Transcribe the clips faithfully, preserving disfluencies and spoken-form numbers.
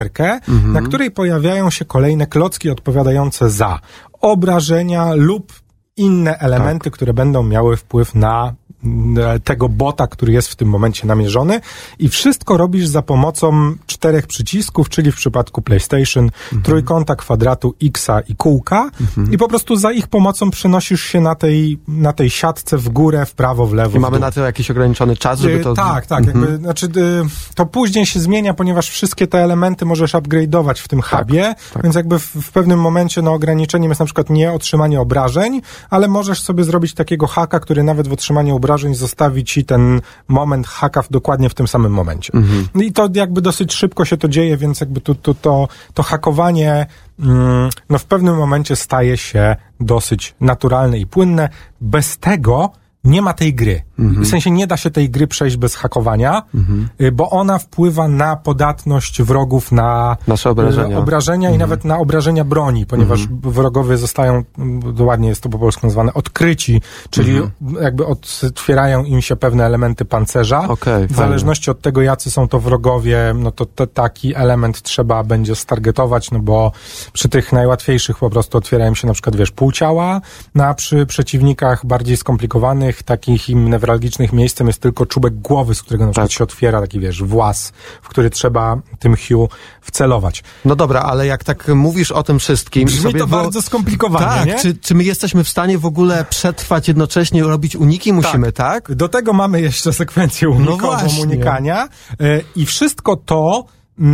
mhm. na której pojawiają się kolejne klocki odpowiadające za obrażenia lub inne elementy, tak. które będą miały wpływ na tego bota, który jest w tym momencie namierzony i wszystko robisz za pomocą czterech przycisków, czyli w przypadku PlayStation mhm. trójkąta, kwadratu, Xa i kółka mhm. i po prostu za ich pomocą przenosisz się na tej, na tej siatce w górę, w prawo, w lewo. I mamy na to jakiś ograniczony czas, żeby to... Tak, tak. Mhm. Jakby, znaczy, to później się zmienia, ponieważ wszystkie te elementy możesz upgrade'ować w tym hubie, tak, tak. więc jakby w, w pewnym momencie no, ograniczeniem jest na przykład nie otrzymanie obrażeń, ale możesz sobie zrobić takiego haka, który nawet w otrzymaniu obrażeń zostawi ci ten moment haka dokładnie w tym samym momencie. Mhm. I to jakby dosyć szybko się to dzieje, więc jakby tu, tu, to, to hakowanie mm, no w pewnym momencie staje się dosyć naturalne i płynne. Bez tego nie ma tej gry. Mhm. W sensie nie da się tej gry przejść bez hakowania, mhm. bo ona wpływa na podatność wrogów na nasze obrażenia, obrażenia mhm. i nawet na obrażenia broni, ponieważ mhm. wrogowie zostają, ładnie jest to po polsku nazwane, odkryci, czyli mhm. jakby otwierają im się pewne elementy pancerza. Okay, w zależności fajnie. Od tego, jacy są to wrogowie, no to te, taki element trzeba będzie stargetować, no bo przy tych najłatwiejszych po prostu otwierają się na przykład, wiesz, pół ciała, no a przy przeciwnikach bardziej skomplikowanych, takich im newralgicznych miejscem jest tylko czubek głowy, z którego na przykład tak. się otwiera taki, wiesz, włas, w który trzeba tym Hugh wcelować. No dobra, ale jak tak mówisz o tym wszystkim... Brzmi sobie, to bo... bardzo skomplikowane, tak, nie? Czy, czy my jesteśmy w stanie w ogóle przetrwać jednocześnie, robić uniki musimy, tak? tak? Do tego mamy jeszcze sekwencję unikową, no unikania yy, i wszystko to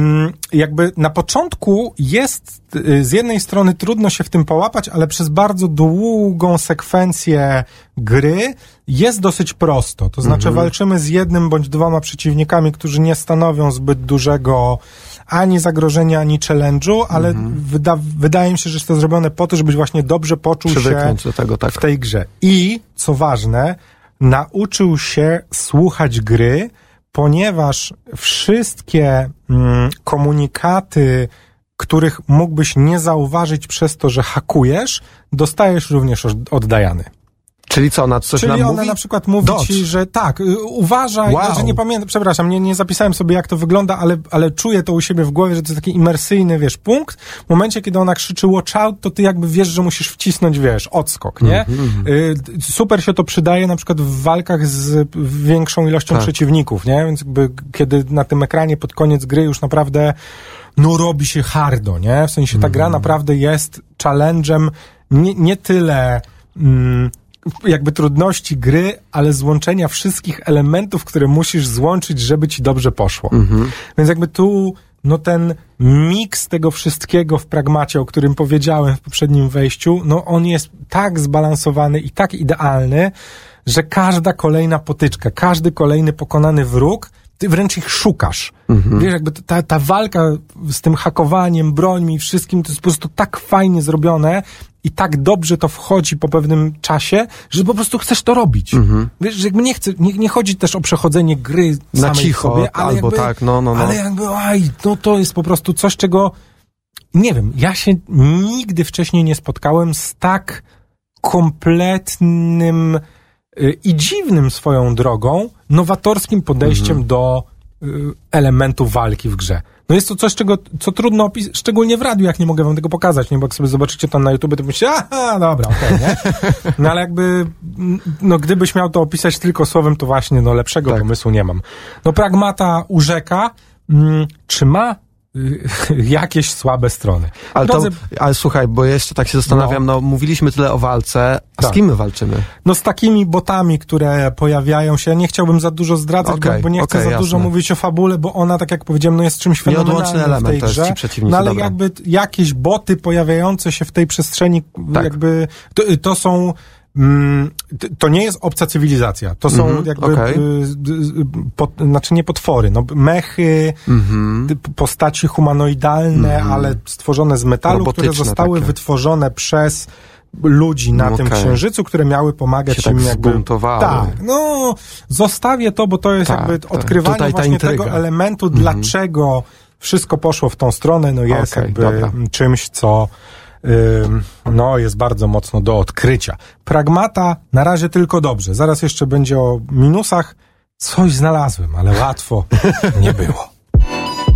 jakby na początku jest z jednej strony trudno się w tym połapać, ale przez bardzo długą sekwencję gry jest dosyć prosto. To znaczy mhm. walczymy z jednym bądź dwoma przeciwnikami, którzy nie stanowią zbyt dużego ani zagrożenia, ani challenge'u, ale mhm. wyda, wydaje mi się, że jest to zrobione po to, żebyś właśnie dobrze poczuł się do tego, tak. w tej grze. I, co ważne, nauczył się słuchać gry, ponieważ wszystkie mm, komunikaty, których mógłbyś nie zauważyć przez to, że hakujesz, dostajesz również oddajany. Czyli co, ona coś Czyli nam ona mówi? na przykład mówi Dodge. ci, że tak, y, uważaj, wow. że nie pamiętam, przepraszam, nie, nie zapisałem sobie jak to wygląda, ale, ale czuję to u siebie w głowie, że to jest taki imersyjny, wiesz, punkt. W momencie, kiedy ona krzyczy watch out, to ty jakby wiesz, że musisz wcisnąć, wiesz, odskok, nie? Mm-hmm. Y, super się to przydaje na przykład w walkach z większą ilością tak. przeciwników, nie? Więc jakby, kiedy na tym ekranie pod koniec gry już naprawdę no robi się hardo, nie? W sensie ta mm-hmm. gra naprawdę jest challenge'em nie, nie tyle mm, jakby trudności gry, ale złączenia wszystkich elementów, które musisz złączyć, żeby ci dobrze poszło. Mhm. Więc jakby tu, no ten miks tego wszystkiego w pragmacie, o którym powiedziałem w poprzednim wejściu, no on jest tak zbalansowany i tak idealny, że każda kolejna potyczka, każdy kolejny pokonany wróg, ty wręcz ich szukasz. Mhm. Wiesz, jakby ta, ta walka z tym hakowaniem, brońmi i wszystkim, to jest po prostu tak fajnie zrobione i tak dobrze to wchodzi po pewnym czasie, że po prostu chcesz to robić. Mhm. Wiesz, że jakby nie chcę, nie, nie chodzi też o przechodzenie gry na samej cicho, sobie, ale albo jakby, tak, no, no, no. ale jakby, aj, no to jest po prostu coś, czego nie wiem, ja się nigdy wcześniej nie spotkałem z tak kompletnym i dziwnym swoją drogą, nowatorskim podejściem mhm. do y, elementu walki w grze. No jest to coś, czego, co trudno opisać, szczególnie w radiu, jak nie mogę wam tego pokazać, nie? Bo jak sobie zobaczycie tam na YouTube, to myślicie, aha, dobra, okej, okay, nie? No ale jakby, no gdybyś miał to opisać tylko słowem, to właśnie, no lepszego tak. pomysłu nie mam. No Pragmata urzeka, mm, czy ma jakieś słabe strony. Ale, Drodzy... to, ale słuchaj, bo jeszcze tak się zastanawiam, no, no mówiliśmy tyle o walce, a tak. z kim my walczymy? No z takimi botami, które pojawiają się, nie chciałbym za dużo zdradzać, okay, bo, bo nie chcę okay, za jasne. dużo mówić o fabule, bo ona, tak jak powiedziałem, no jest czymś fenomenalnym element, w tej to grze, jest ci przeciwnicy, no ale dobra. jakby jakieś boty pojawiające się w tej przestrzeni, tak. jakby, to, to są to nie jest obca cywilizacja. To są mm-hmm, jakby, okay. po, znaczy nie potwory, no mechy, mm-hmm. postaci humanoidalne, mm-hmm. ale stworzone z metalu, które zostały takie. wytworzone przez ludzi na okay. tym księżycu, które miały pomagać się im tak jakby... zbuntowały. Tak, no zostawię to, bo to jest tak, jakby odkrywanie tak. właśnie tego elementu, mm-hmm. dlaczego wszystko poszło w tą stronę, no jest okay, jakby dobra. czymś, co no jest bardzo mocno do odkrycia. Pragmata na razie tylko dobrze. Zaraz jeszcze będzie o minusach. Coś znalazłem, ale łatwo nie było.